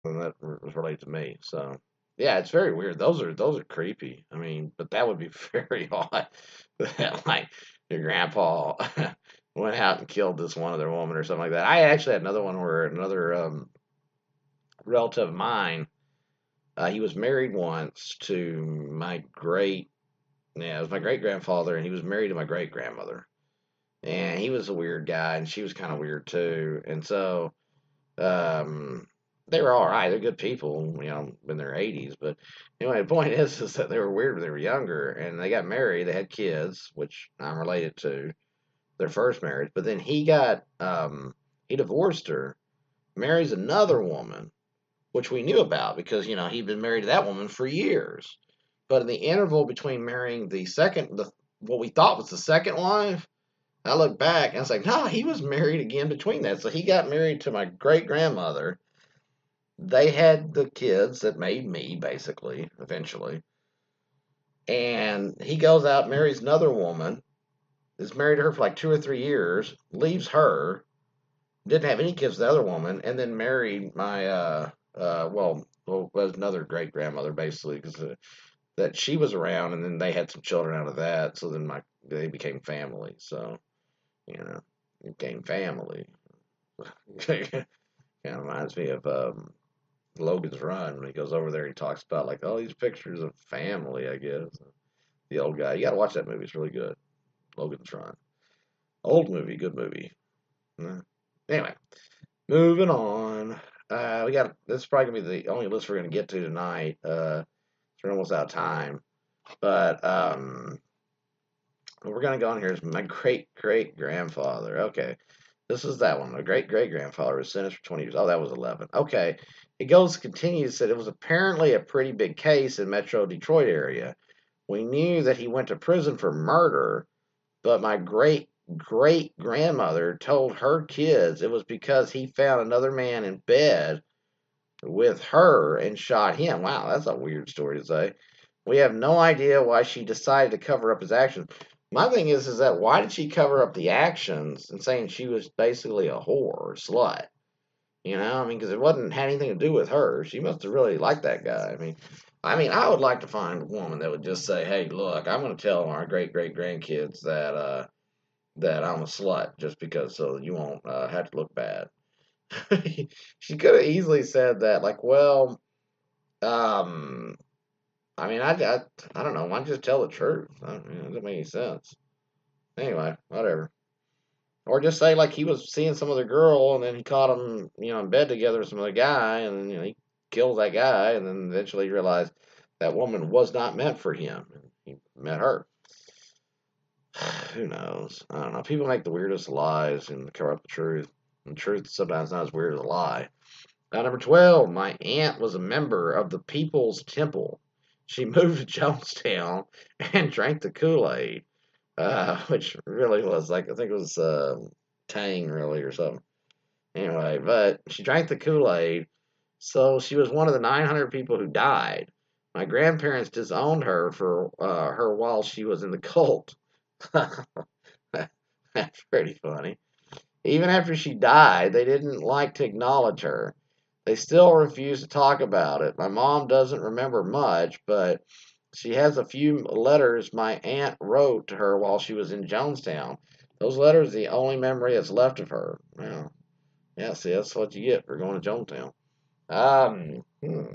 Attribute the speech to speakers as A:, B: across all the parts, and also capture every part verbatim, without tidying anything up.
A: and that was related to me. So yeah, it's very weird. Those are those are creepy. I mean, but that would be very odd. That, like your grandpa went out and killed this one other woman or something like that. I actually had another one where another um, relative of mine. Uh, he was married once to my great, yeah, it was my great grandfather, and he was married to my great grandmother. And he was a weird guy, and she was kind of weird too. And so um, they were all right. They're good people, you know, in their eighties. But anyway, the point is, is that they were weird when they were younger, and they got married. They had kids, which I'm related to their first marriage. But then he got, um, he divorced her, marries another woman, which we knew about because you know he'd been married to that woman for years. But in the interval between marrying the second, the what we thought was the second wife, I look back and I was like, no, he was married again between that. So he got married to my great grandmother. They had the kids that made me, basically, eventually. And he goes out, marries another woman, is married to her for like two or three years, leaves her, didn't have any kids with the other woman, and then married my, uh, uh, well, well, was another great grandmother, basically, because uh, that she was around, and then they had some children out of that. So then my they became family. So you know, became family. Kind of reminds me of um, Logan's Run when he goes over there. He talks about like all these pictures of family. I guess the old guy. You got to watch that movie. It's really good. Logan's Run. Old movie, good movie. Yeah. Anyway, moving on. Uh, we got this is probably gonna be the only list we're gonna get to tonight. Uh, we're almost out of time, but um, what we're gonna go on here is my great great grandfather. Okay, this is that one. My great great grandfather was sentenced for twenty years. Oh, that was eleven. Okay, it goes continues that it was apparently a pretty big case in Metro Detroit area. We knew that he went to prison for murder, but my great great grandmother told her kids it was because he found another man in bed with her and shot him. Wow, that's a weird story to say. We have no idea why she decided to cover up his actions. My thing is, is that why did she cover up the actions and saying she was basically a whore or slut? You know, I mean, because it wasn't had anything to do with her. She must have really liked that guy. I mean, I mean, I would like to find a woman that would just say, "Hey, look, I'm going to tell our great great grandkids that uh, that I'm a slut just because, so you won't uh, have to look bad." She could have easily said that, like, well, um, I mean, I, I, I don't know. Why don't you just tell the truth? I don't, you know, it doesn't make any sense. Anyway, whatever. Or just say like he was seeing some other girl and then he caught them, you know, in bed together with some other guy, and you know he kills that guy, and then eventually he realized that woman was not meant for him, and he met her. Who knows? I don't know. People make the weirdest lies and cover up the truth. And the truth is sometimes not as weird as a lie. Now, number twelve, my aunt was a member of the People's Temple. She moved to Jonestown and drank the Kool Aid, uh, which really was like, I think it was uh, Tang, really, or something. Anyway, but she drank the Kool Aid, so she was one of the nine hundred people who died. My grandparents disowned her for uh, her while she was in the cult. That's pretty funny. Even after she died, they didn't like to acknowledge her. They still refuse to talk about it. My mom doesn't remember much, but she has a few letters my aunt wrote to her while she was in Jonestown. Those letters are the only memory that's left of her. Well, yeah, see, that's what you get for going to Jonestown. Um, hmm.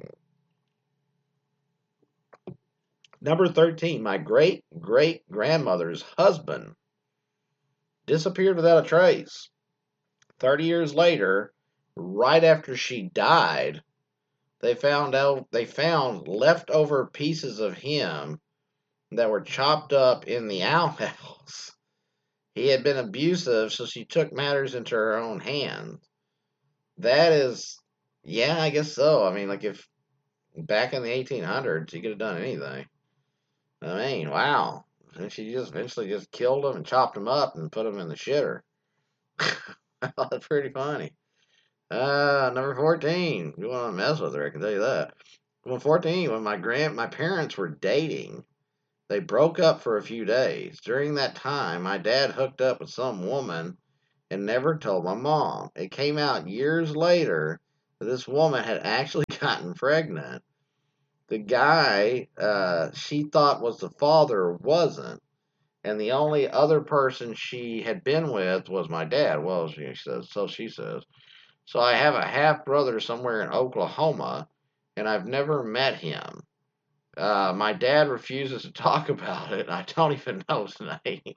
A: Number thirteen, my great great grandmother's husband disappeared without a trace. thirty years later, right after she died, They found out they found leftover pieces of him that were chopped up in the outhouse. He had been abusive, so she took matters into her own hands. That is, yeah, I guess so. I mean, like if back in the eighteen hundreds, he could have done anything. I mean, wow. And she just eventually just killed him and chopped him up and put him in the shitter. That's pretty funny. Uh, number fourteen. You want to mess with her, I can tell you that. Number fourteen, when my grand my parents were dating, they broke up for a few days. During that time, my dad hooked up with some woman and never told my mom. It came out years later This woman had actually gotten pregnant. The guy uh, she thought was the father wasn't, and the only other person she had been with was my dad. Well, she says, so she says. So I have a half brother somewhere in Oklahoma, and I've never met him. Uh, my dad refuses to talk about it. I don't even know his name.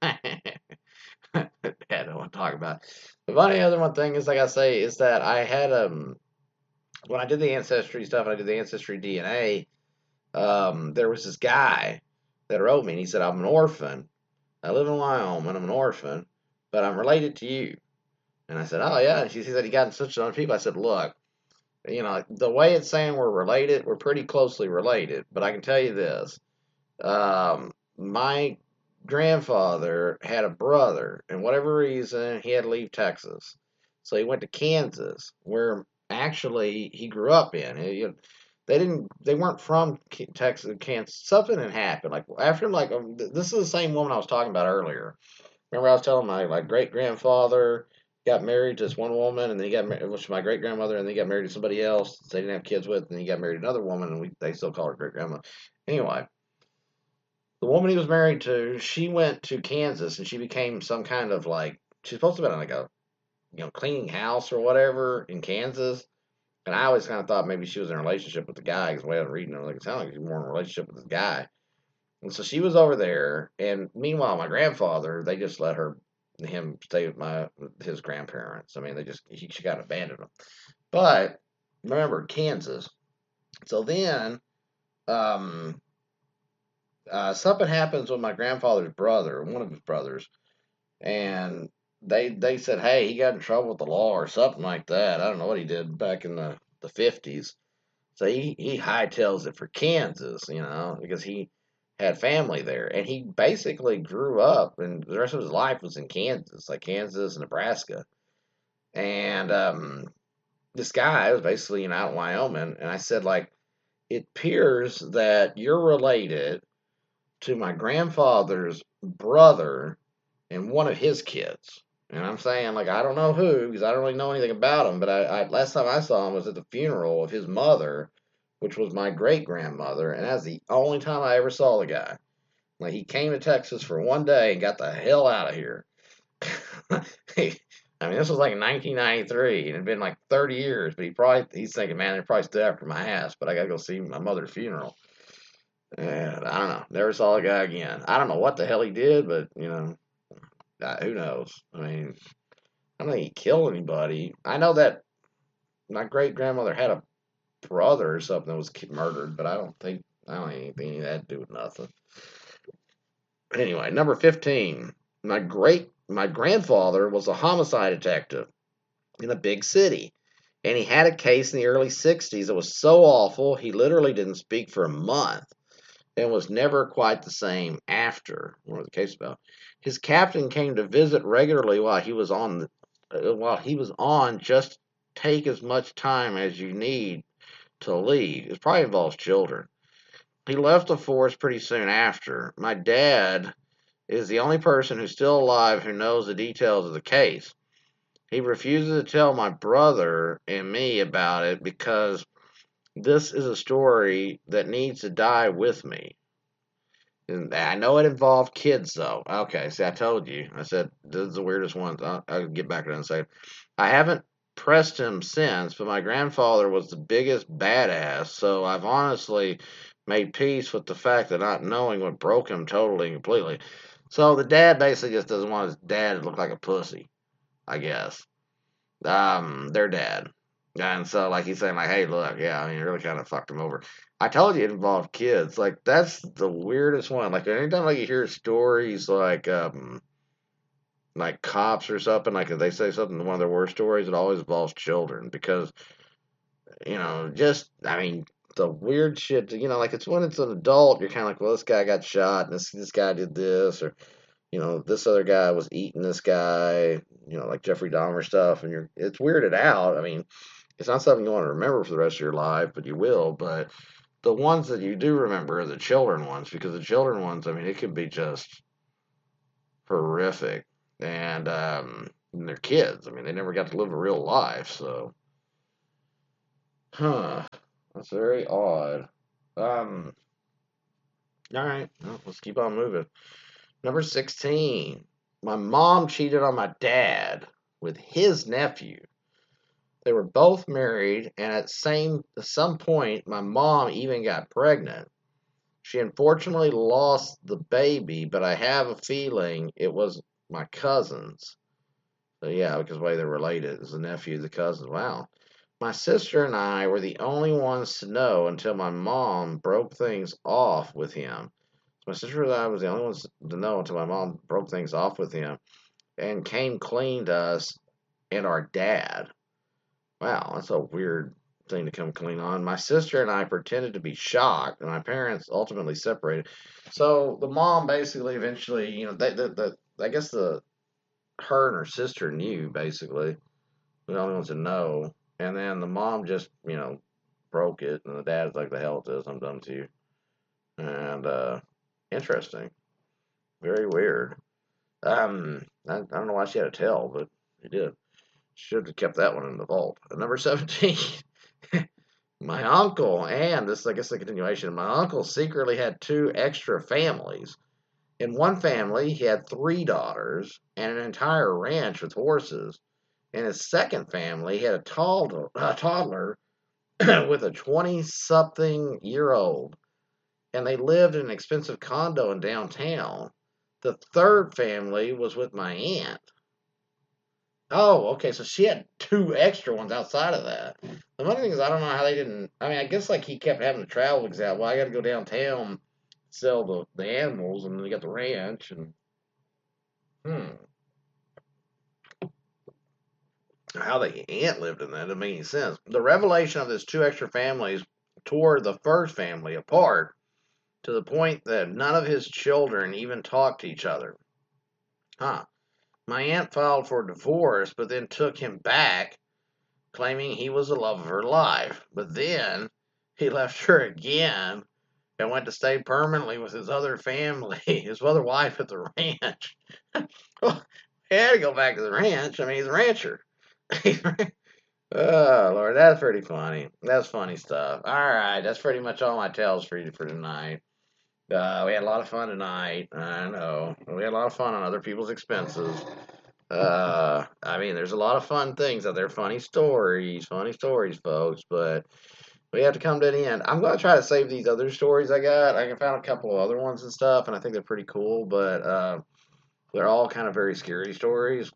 A: Dad don't want to talk about it. The funny other one thing is, like I say, is that I had um when I did the ancestry stuff, and I did the ancestry D N A. Um, there was this guy that wrote me, and he said, "I'm an orphan. I live in Wyoming. I'm an orphan, but I'm related to you." And I said, "Oh yeah." And she said he got in touch with other people. I said, "Look, you know, the way it's saying we're related, we're pretty closely related. But I can tell you this: um, my grandfather had a brother, and whatever reason, he had to leave Texas, so he went to Kansas, where actually he grew up in. He- they didn't, they weren't from Texas, Kansas. Something had happened. Like after, like um, this is the same woman I was talking about earlier. Remember, I was telling my like great grandfather got married to this one woman, and then he got married, which was my great grandmother, and then he got married to somebody else. They didn't have kids with, and then he got married to another woman, and we they still call her great grandma. Anyway, the woman he was married to, she went to Kansas, and she became some kind of like she's supposed to have been like a you know cleaning house or whatever in Kansas. And I always kind of thought maybe she was in a relationship with the guy because the way I was reading it, like it sounded like she was more in a relationship with this guy. And so she was over there, and meanwhile, my grandfather, they just let her him stay with my his grandparents. I mean, they just he, she got abandoned him. But remember, Kansas. So then, um, uh, something happens with my grandfather's brother, one of his brothers, and they they said, hey, he got in trouble with the law or something like that. I don't know what he did back in the the fifties. So he he hightails it for Kansas, you know, because he had family there, and he basically grew up, and the rest of his life was in Kansas, like Kansas and Nebraska. And um, this guy was basically you know, out in Wyoming, and I said like, it appears that you're related to my grandfather's brother and one of his kids. And I'm saying, like, I don't know who, because I don't really know anything about him, but I, I last time I saw him was at the funeral of his mother, which was my great grandmother, and that's the only time I ever saw the guy. Like, he came to Texas for one day and got the hell out of here. I mean, this was like in nineteen ninety-three, and it had been like thirty years, but he probably, he's thinking, man, they're probably still after my ass, but I gotta go see my mother's funeral. And I don't know, never saw the guy again. I don't know what the hell he did, but, you know, uh, who knows? I mean, I don't think he killed anybody. I know that my great grandmother had a brother or something that was murdered, but I don't think I don't think anything that had to do with nothing. Anyway, number fifteen. My great my grandfather was a homicide detective in a big city. And he had a case in the early sixties that was so awful he literally didn't speak for a month and was never quite the same after. What was the case about? His captain came to visit regularly while he was on the, uh, while he was on. Just take as much time as you need to leave. It probably involves children. He left the force pretty soon after. My dad is the only person who's still alive who knows the details of the case. He refuses to tell my brother and me about it because this is a story that needs to die with me. And I know it involved kids, though. Okay, see, I told you. I said this is the weirdest one. I'll, I'll get back to that and say I haven't pressed him since, but my grandfather was the biggest badass, so I've honestly made peace with the fact of not knowing what broke him totally and completely. So the dad basically just doesn't want his dad to look like a pussy, I guess. Um, their dad. And so, like, he's saying, like, hey, look, yeah, I mean, it really kind of fucked him over. I told you it involved kids. Like, that's the weirdest one. Like, anytime, like, you hear stories, like, um, like cops or something, like, if they say something, one of their worst stories, it always involves children. Because, you know, just, I mean, the weird shit, you know, like, it's when it's an adult, you're kind of like, well, this guy got shot, and this, this guy did this, or, you know, this other guy was eating this guy, you know, like Jeffrey Dahmer stuff, and you're, it's weirded out. I mean, it's not something you want to remember for the rest of your life, but you will. But the ones that you do remember are the children ones, because the children ones, I mean, it could be just horrific. And, um, and they're kids. I mean, they never got to live a real life. So, Huh. That's very odd. Um, all right. Well, let's keep on moving. Number sixteen. My mom cheated on my dad with his nephew. They were both married, and at same at some point, my mom even got pregnant. She unfortunately lost the baby, but I have a feeling it was my cousin's. So yeah, because the way they're related is the nephew, the cousin. Wow. My sister and I were the only ones to know until my mom broke things off with him. My sister and I was the only ones to know until my mom broke things off with him and came clean to us and our dad. Wow, that's a weird thing to come clean on. My sister and I pretended to be shocked, and my parents ultimately separated. So the mom basically, eventually, you know, they, the, the, I guess the her and her sister knew basically. The only ones to know, and then the mom just, you know, broke it, and the dad's like, "The hell with this, I'm done with you." And uh, interesting, very weird. Um, I, I don't know why she had to tell, but she did. Should have kept that one in the vault. At number seventeen, my uncle, and this, I guess, the continuation. My uncle secretly had two extra families. In one family, he had three daughters and an entire ranch with horses. In his second family, he had a, toddler, a toddler with a twenty-something year old, and they lived in an expensive condo in downtown. The third family was with my aunt. Oh, okay. So she had two extra ones outside of that. The funny thing is, I don't know how they didn't. I mean, I guess like he kept having to travel because well, I got to go downtown, sell the the animals, and then we got the ranch. And hmm, how the aunt lived in that didn't make any sense. The revelation of his two extra families tore the first family apart to the point that none of his children even talked to each other. Huh. My aunt filed for divorce, but then took him back claiming he was the love of her life. But then he left her again and went to stay permanently with his other family, his other wife at the ranch. Well, he had to go back to the ranch. I mean, he's a rancher. Oh, Lord, that's pretty funny. That's funny stuff. All right, that's pretty much all my tales for you for tonight. Uh, we had a lot of fun tonight. I know. We had a lot of fun on other people's expenses. Uh, I mean, there's a lot of fun things out there, funny stories, funny stories, folks, but we have to come to the end. I'm going to try to save these other stories I got. I found a couple of other ones and stuff, and I think they're pretty cool, but uh, they're all kind of very scary stories,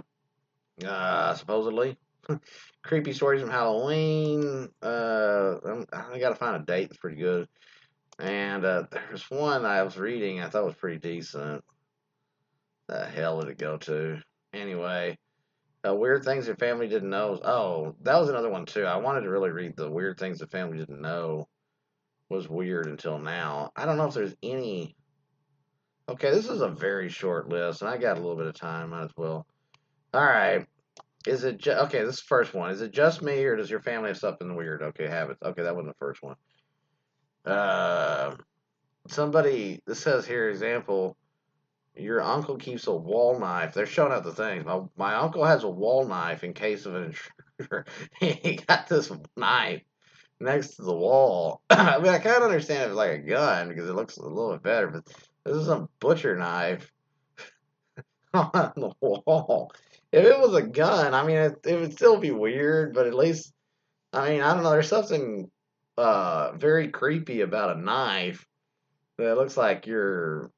A: uh, supposedly. Creepy stories from Halloween. Uh, I got to find a date that's pretty good. And uh, there's one I was reading I thought was pretty decent. The hell did it go to? Anyway, uh, weird things your family didn't know. Oh, that was another one too. I wanted to really read the weird things the family didn't know was weird until now. I don't know if there's any. Okay, this is a very short list, and I got a little bit of time. Might as well. All right. Is it ju- okay? This is the first one. Is it just me, or does your family have something weird? Okay, habits. Okay, that wasn't the first one. Uh, somebody. This says here example. Your uncle keeps a wall knife. They're showing out the things. My, my uncle has a wall knife in case of an intruder. He got this knife next to the wall. I mean, I kind of understand if it's like a gun because it looks a little bit better, but this is a butcher knife on the wall. If it was a gun, I mean, it, it would still be weird, but at least, I mean, I don't know. There's something uh, very creepy about a knife that looks like you're,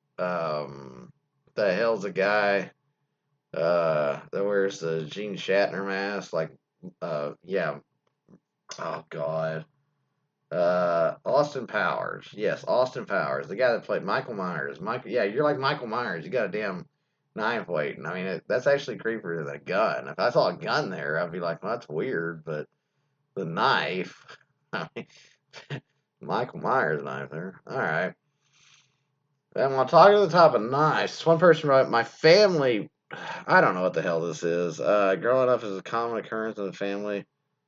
A: um, the hell's a guy uh, that wears the Gene Shatner mask? Like, uh, yeah. Oh God. Uh, Austin Powers. Yes, Austin Powers, the guy that played Michael Myers. Michael, yeah, you're like Michael Myers. You got a damn knife waiting. I mean, it, that's actually creepier than a gun. If I saw a gun there, I'd be like, well, that's weird. But the knife, I mean, Michael Myers knife there. All right. And while talking to the top of knives, one person wrote, "My family." I don't know what the hell this is. Uh, growing up is a common occurrence in the family.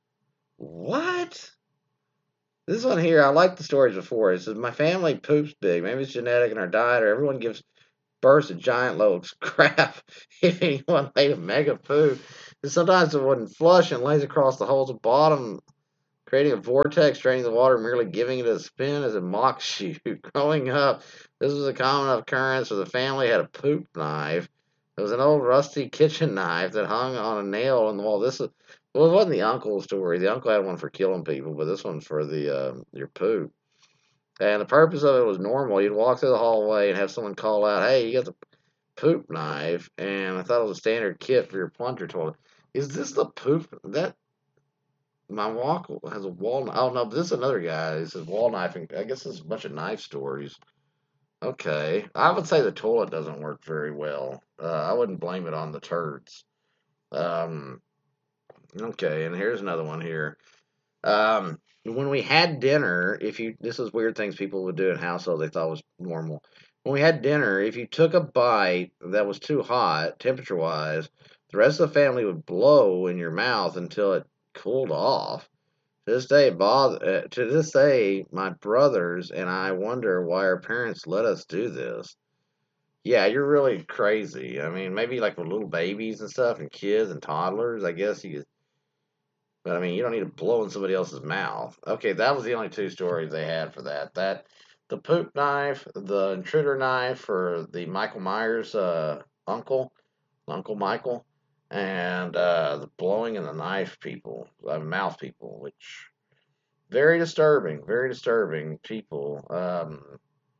A: What? This one here, I like the stories before. It says, my family poops big. Maybe it's genetic in our diet, or everyone gives birth to giant loads of crap. If anyone made a mega poop, and sometimes it wouldn't flush and lays across the holes at the bottom creating a vortex, draining the water, merely giving it a spin as it mocks you. Growing up, this was a common occurrence where the family had a poop knife. It was an old rusty kitchen knife that hung on a nail on the wall. This is well, it wasn't the uncle story. The uncle had one for killing people, but this one's for the um, your poop. And the purpose of it was normal. You'd walk through the hallway and have someone call out, "Hey, you got the poop knife?" And I thought it was a standard kit for your plunger toilet. Is this the poop that my walk has a wall? Oh no, this is another guy. This is wall knifing. I guess it's a bunch of knife stories. Okay, I would say the toilet doesn't work very well. Uh, I wouldn't blame it on the turds. Um, okay, and here's another one here. Um, when we had dinner, if you this is weird things people would do in households they thought was normal. When we had dinner, if you took a bite that was too hot, temperature wise, the rest of the family would blow in your mouth until it cooled off. To this day, bother, uh, to this day, my brothers and I wonder why our parents let us do this. Yeah, you're really crazy. I mean, maybe like with little babies and stuff, and kids and toddlers. I guess you but I mean, you don't need to blow in somebody else's mouth. Okay, that was the only two stories they had for that. That the poop knife, the intruder knife for the Michael Myers uh, uncle, Uncle Michael, and uh, the blowing in the knife people, uh, mouth people, which very disturbing, very disturbing people. Um,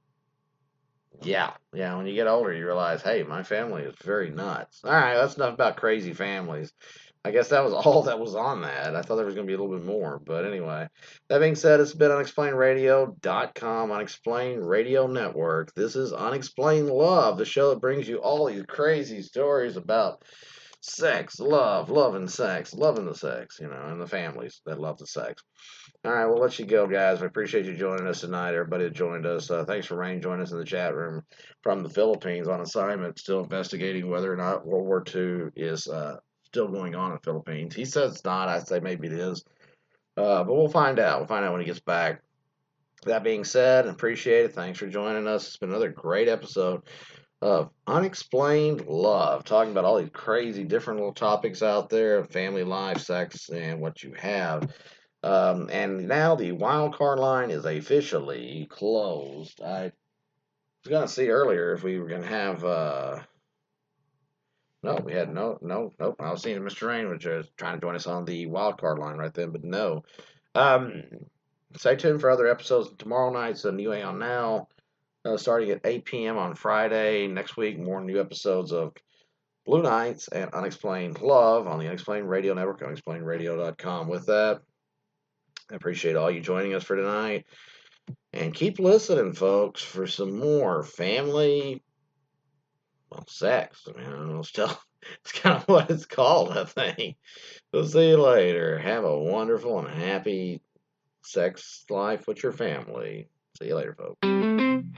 A: yeah, yeah. When you get older, you realize, hey, my family is very nuts. All right, that's enough about crazy families. I guess that was all that was on that. I thought there was going to be a little bit more, but anyway. That being said, it's been unexplained radio dot com, Unexplained Radio Network. This is Unexplained Love, the show that brings you all these crazy stories about sex, love, love and sex, loving the sex, you know, and the families that love the sex. All right, we'll let you go, guys. I appreciate you joining us tonight. Everybody that joined us. Uh, thanks for Rain joining us in the chat room from the Philippines on assignment, still investigating whether or not World War Two is uh, still going on in the Philippines. He says it's not. I say maybe it is. Uh, but we'll find out. We'll find out when he gets back. That being said, appreciate it. Thanks for joining us. It's been another great episode of Unexplained Love, talking about all these crazy different little topics out there, family life, sex, and what you have. Um, and now the wild card line is officially closed. I was gonna see earlier if we were gonna have. Uh, no, we had no, no, nope. I was seeing Mister Rain, which was trying to join us on the wild card line right then, but no. Um, stay tuned for other episodes tomorrow night's a new Aeon Now, uh, starting at eight p m on Friday. Next week, more new episodes of Blue Nights and Unexplained Love on the Unexplained Radio Network, unexplained radio dot com. With that, I appreciate all you joining us for tonight. And keep listening, folks, for some more family, well, sex. I mean, I don't know, still, it's kind of what it's called, I think. We'll see you later. Have a wonderful and happy sex life with your family. See you later, folks.